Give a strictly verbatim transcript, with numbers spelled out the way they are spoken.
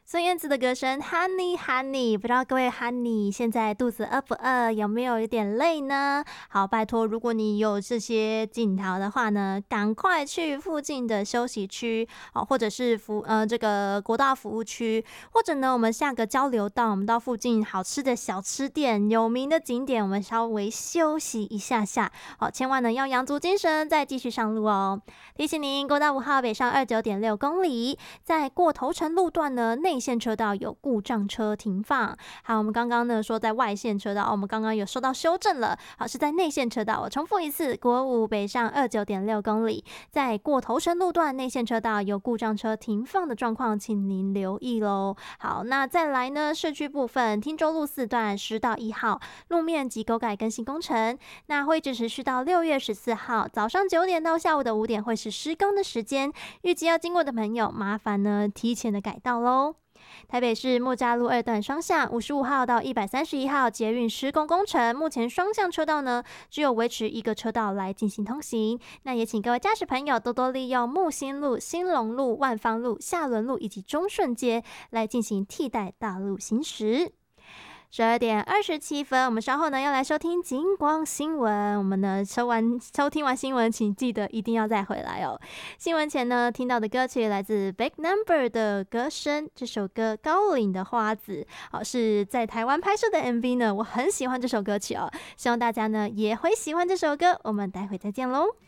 孙燕姿的歌声 Honey Honey， 不知道各位 Honey 现在肚子饿不饿，有没有有点累呢？好，拜托，如果你有这些镜头的话呢，赶快去附近的休息区，哦，或者是服呃这个国道服务区，或者呢我们下个交流道，我们到附近好吃的小吃店、有名的景点，我们稍微休息一下下，好，千万呢要养足精神，再继续上路哦。提醒您，国道五号北上二九点六公里，在过头城路段呢内线车道有故障车停放。好，我们刚刚呢说在外线车道，我们刚刚有收到修正了，好，是在内线车道。我重复一次，国五北上二九点六公里，在过头城路段内线车道有故障车停放的状况，请您留意喽。好，那再来呢，市区部分，汀州路四段十到一号路面及沟盖更新工程，那会一直持续到六月十四号早上九点到下午的五点会是施工的时间，预计要经过的朋友，麻烦呢提前的改道喽。台北市木栅路二段双向五十五号到一百三十一号捷运施工工程，目前双向车道呢只有维持一个车道来进行通行。那也请各位驾驶朋友多多利用木星路、兴隆路、万芳路、下轮路以及中顺街来进行替代道路行驶。十二点二十七分，我们稍后呢要来收听金光新闻。我们呢收完收听完新闻，请记得一定要再回来哦。新闻前呢听到的歌曲来自 Big Number 的歌声，这首歌《高岭的花子》哦，是在台湾拍摄的 M V 呢，我很喜欢这首歌曲哦，希望大家呢也会喜欢这首歌。我们待会再见喽。